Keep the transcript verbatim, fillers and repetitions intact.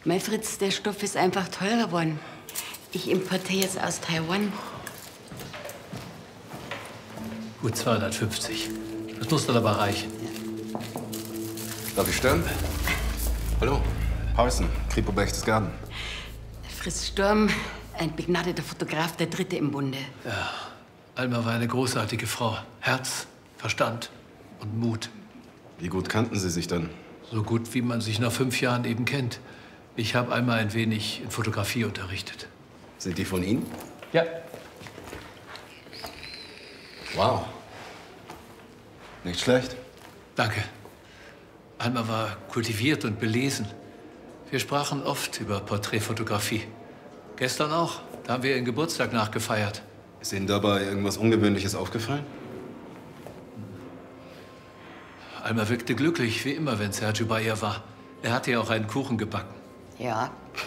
Mein Fritz, der Stoff ist einfach teurer geworden. Ich importiere jetzt aus Taiwan. Gut zweihundertfünfzig. Das muss dann aber reichen. Darf ich stören? Hallo, Paulsen, Kripo Berchtesgaden. Fritz Sturm, ein begnadeter Fotograf, der Dritte im Bunde. Ja, Alma war eine großartige Frau. Herz, Verstand und Mut. Wie gut kannten Sie sich dann? So gut, wie man sich nach fünf Jahren eben kennt. Ich habe einmal ein wenig in Fotografie unterrichtet. Sind die von Ihnen? Ja. Wow. Nicht schlecht. Danke. Alma war kultiviert und belesen. Wir sprachen oft über Porträtfotografie. Gestern auch. Da haben wir ihren Geburtstag nachgefeiert. Ist Ihnen dabei irgendwas Ungewöhnliches aufgefallen? Alma wirkte glücklich, wie immer, wenn Sergio bei ihr war. Er hatte ja auch einen Kuchen gebacken. Ja,